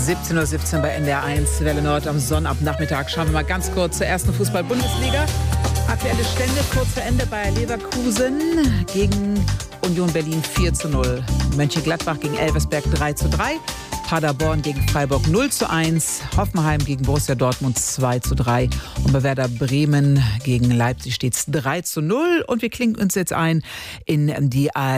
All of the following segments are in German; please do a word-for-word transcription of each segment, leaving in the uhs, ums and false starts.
siebzehn Uhr siebzehn bei N D R eins, Welle Nord am Sonnabendnachmittag. Schauen wir mal ganz kurz zur ersten Fußball-Bundesliga. Aktuelle Stände kurz vor Ende: Bayer Leverkusen gegen Union Berlin vier zu null. Mönchengladbach gegen Elversberg drei zu drei. Paderborn gegen Freiburg null zu eins. Hoffenheim gegen Borussia Dortmund zwei zu drei. Und bei Werder Bremen gegen Leipzig steht es drei zu null. Und wir klingen uns jetzt ein in die A R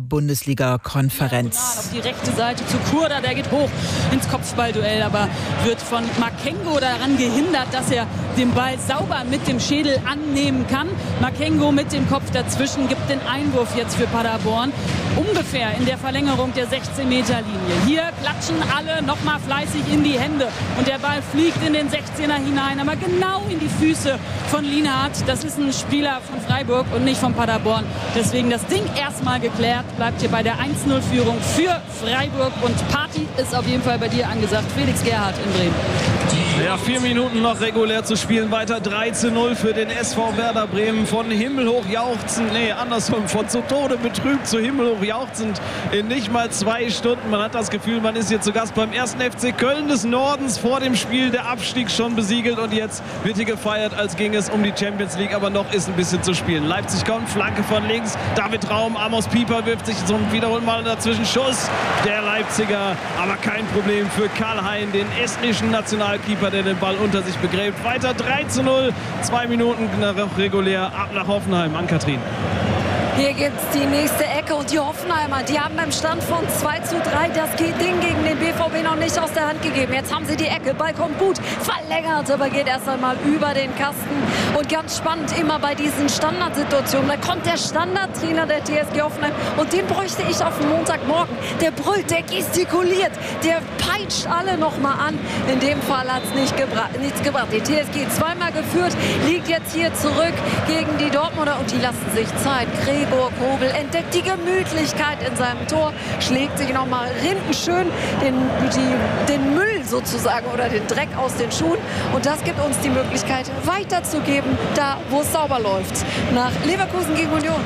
D-Bundesliga-Konferenz. Auf die rechte Seite zu Kurda, der geht hoch ins Kopfballduell, aber wird von Makengo daran gehindert, dass er den Ball sauber mit dem Schädel annehmen kann. Makengo mit dem Kopf dazwischen gibt den Einwurf jetzt für Paderborn. Ungefähr in der Verlängerung der sechzehn Meter Linie. Hier klatschen alle nochmal fleißig in die Hände und der Ball fliegt in den sechzehner hinein, aber genau in die Füße von Lienhardt. Das ist ein Spieler von Freiburg und nicht von Paderborn. Deswegen das Ding erstmal geklärt, bleibt hier bei der eins zu null Führung für Freiburg und Party ist auf jeden Fall bei dir angesagt. Felix Gerhardt in Bremen. Ja, vier Minuten noch regulär zu spielen. Weiter drei zu null für den S V Werder Bremen. Von himmelhoch jauchzend, nee, andersrum, von zu Tode betrübt zu himmelhoch jauchzend in nicht mal zwei Stunden. Man hat das Gefühl, man ist hier zu Gast beim ersten F C Köln des Nordens. Vor dem Spiel der Abstieg schon besiegelt und jetzt wird hier gefeiert, als ging es um die Champions League. Aber noch ist ein bisschen zu spielen. Leipzig kommt, Flanke von links. David Raum, Amos Pieper wirft sich zum Wiederholen mal dazwischen. Schuss der Leipziger, aber kein Problem für Karl Hein, den estnischen Nationalkeeper, der den Ball unter sich begräbt. Weiter drei zu null, zwei Minuten noch regulär, ab nach Hoffenheim. An Kathrin. Hier gibt es die nächste Ecke und die Hoffenheimer, die haben beim Stand von zwei zu drei das Ding gegen den B V B noch nicht aus der Hand gegeben. Jetzt haben sie die Ecke, Ball kommt gut, verlängert, aber geht erst einmal über den Kasten. Und ganz spannend, immer bei diesen Standardsituationen, da kommt der Standardtrainer der T S G Hoffenheim und den bräuchte ich auf den Montagmorgen. Der brüllt, der gestikuliert, der peitscht alle noch mal an. In dem Fall hat es nicht gebra- nichts gebracht. Die T S G zweimal geführt, liegt jetzt hier zurück gegen die Dortmunder und die lassen sich Zeit. Gregor Kobel entdeckt die Gemütlichkeit in seinem Tor, schlägt sich noch mal rindenschön den, die, den Müll sozusagen oder den Dreck aus den Schuhen und das gibt uns die Möglichkeit weiterzugeben, da wo es sauber läuft, nach Leverkusen gegen Union.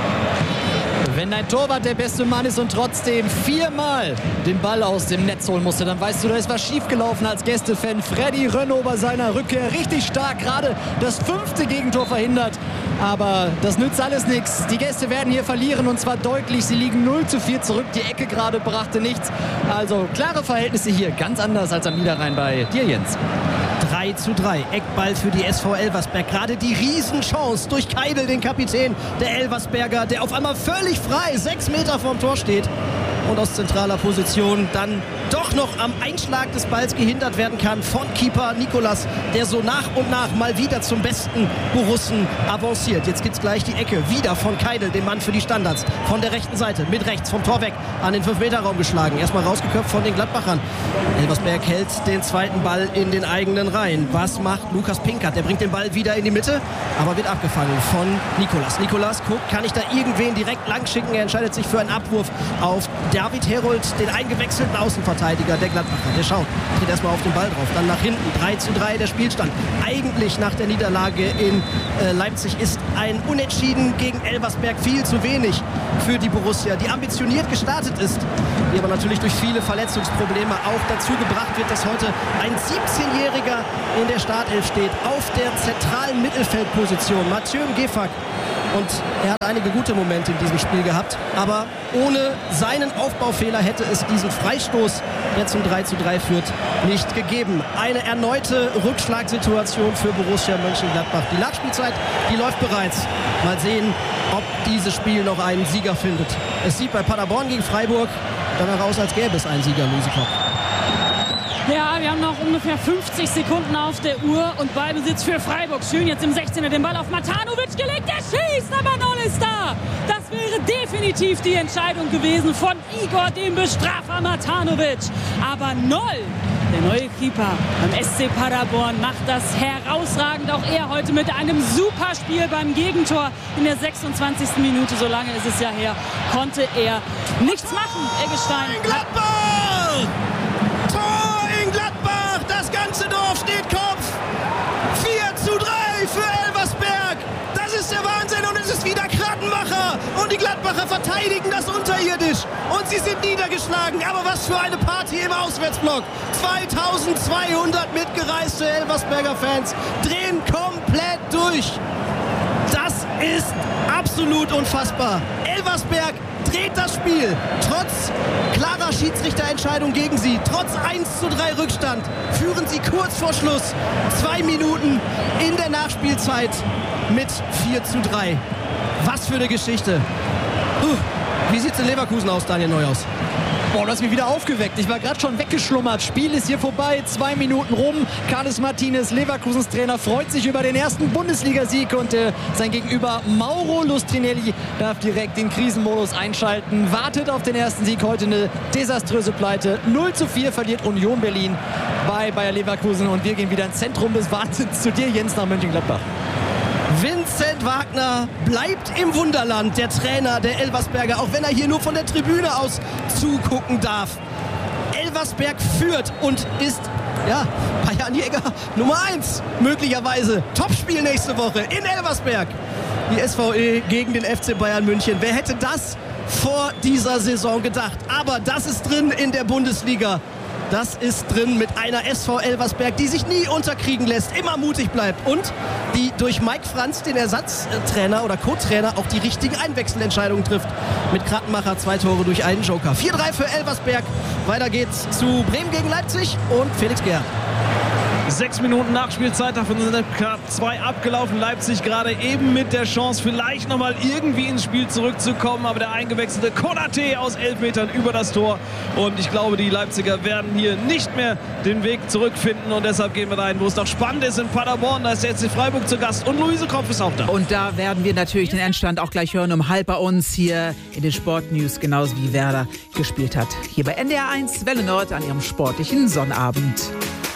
Wenn dein Torwart der beste Mann ist und trotzdem viermal den Ball aus dem Netz holen musste, dann weißt du, da ist was schiefgelaufen als Gästefan. Freddy Rönno bei seiner Rückkehr richtig stark, gerade das fünfte Gegentor verhindert. Aber das nützt alles nichts. Die Gäste werden hier verlieren und zwar deutlich. Sie liegen null zu vier zurück. Die Ecke gerade brachte nichts. Also klare Verhältnisse hier, ganz anders als am Niederrhein bei dir, Jens. drei zu drei. Eckball für die S V Elversberg. Gerade die Riesenchance durch Keidel, den Kapitän der Elversberger, der auf einmal völlig frei sechs Meter vorm Tor steht und aus zentraler Position dann doch noch am Einschlag des Balls gehindert werden kann von Keeper Nikolas, der so nach und nach mal wieder zum besten Borussen avanciert. Jetzt gibt's gleich die Ecke, wieder von Keidel, dem Mann für die Standards, von der rechten Seite, mit rechts vom Tor weg, an den fünf Meter Raum geschlagen. Erstmal rausgeköpft von den Gladbachern. Elversberg hält den zweiten Ball in den eigenen Reihen. Was macht Lukas Pinkert? Der bringt den Ball wieder in die Mitte, aber wird abgefangen von Nikolas. Nikolas guckt, kann ich da irgendwen direkt lang schicken? Er entscheidet sich für einen Abwurf auf David Herold, den eingewechselten Außenverteidiger der Gladbacher. Der schaut, tritt erstmal auf den Ball drauf, dann nach hinten. drei zu drei der Spielstand. Eigentlich nach der Niederlage in äh, Leipzig ist ein Unentschieden gegen Elversberg viel zu wenig für die Borussia, die ambitioniert gestartet ist, die aber natürlich durch viele Verletzungsprobleme auch dazu gebracht wird, dass heute ein siebzehnjähriger in der Startelf steht, auf der zentralen Mittelfeldposition. Mathieu Gefak. Und er hat einige gute Momente in diesem Spiel gehabt. Aber ohne seinen Aufbaufehler hätte es diesen Freistoß, der zum drei zu drei führt, nicht gegeben. Eine erneute Rückschlagssituation für Borussia Mönchengladbach. Die Nachspielzeit, die läuft bereits. Mal sehen, ob dieses Spiel noch einen Sieger findet. Es sieht bei Paderborn gegen Freiburg danach aus, als gäbe es einen Sieger, Lucy Klopp. Ja, wir haben noch ungefähr fünfzig Sekunden auf der Uhr und Ballbesitz für Freiburg. Schön jetzt im sechzehner den Ball auf Matanovic gelegt. Der schießt, aber Noll ist da. Das wäre definitiv die Entscheidung gewesen von Igor, dem Bestrafer Matanovic. Aber Noll, der neue Keeper beim S C Paderborn, macht das herausragend. Auch er heute mit einem super Spiel beim Gegentor in der sechsundzwanzigsten Minute. So lange ist es ja her, konnte er nichts machen. Eggestein. Gladbach! Tor in Gladbach! Das ganze Dorf steht Kopf! vier zu drei für Elversberg! Das ist der Wahnsinn und es ist wieder Krattenmacher! Und die Gladbacher verteidigen das unterirdisch und sie sind niedergeschlagen. Aber was für eine Party im Auswärtsblock. zweitausendzweihundert mitgereiste Elversberger Fans drehen komplett durch. Das ist absolut unfassbar. Elversberg dreht das Spiel. Trotz klarer Schiedsrichterentscheidung gegen sie, trotz eins zu drei Rückstand, führen sie kurz vor Schluss zwei Minuten in der Nachspielzeit mit vier zu drei. Was für eine Geschichte. Puh. Wie sieht es in Leverkusen aus, Daniel Neuhaus? Boah, du hast mich wieder aufgeweckt. Ich war gerade schon weggeschlummert. Spiel ist hier vorbei. Zwei Minuten rum. Carles Martinez, Leverkusens Trainer, freut sich über den ersten Bundesligasieg. Und äh, sein Gegenüber Mauro Lustrinelli darf direkt den Krisenmodus einschalten. Wartet auf den ersten Sieg. Heute eine desaströse Pleite. null zu vier verliert Union Berlin bei Bayer Leverkusen. Und wir gehen wieder ins Zentrum des Wahnsinns zu dir, Jens, nach Mönchengladbach. Vincent Wagner bleibt im Wunderland, der Trainer der Elversberger, auch wenn er hier nur von der Tribüne aus zugucken darf. Elversberg führt und ist, ja, Bayernjäger Nummer eins, möglicherweise. Topspiel nächste Woche in Elversberg. Die S V E gegen den F C Bayern München. Wer hätte das vor dieser Saison gedacht? Aber das ist drin in der Bundesliga. Das ist drin mit einer S V Elversberg, die sich nie unterkriegen lässt, immer mutig bleibt und die durch Mike Franz, den Ersatztrainer oder Co-Trainer, auch die richtigen Einwechselentscheidungen trifft. Mit Krattenmacher zwei Tore durch einen Joker. vier drei für Elversberg. Weiter geht's zu Bremen gegen Leipzig und Felix Gerhardt. Sechs Minuten Nachspielzeit, davon sind knapp zwei abgelaufen. Leipzig gerade eben mit der Chance, vielleicht nochmal irgendwie ins Spiel zurückzukommen. Aber der eingewechselte Konaté aus elf Metern über das Tor. Und ich glaube, die Leipziger werden hier nicht mehr den Weg zurückfinden. Und deshalb gehen wir dahin, wo es noch spannend ist, in Paderborn. Da ist der S C Freiburg zu Gast. Und Luise Kropf ist auch da. Und da werden wir natürlich den Endstand auch gleich hören, um halb bei uns hier in den Sportnews, genauso wie Werder gespielt hat. Hier bei N D R eins Welle Nord an ihrem sportlichen Sonnabend.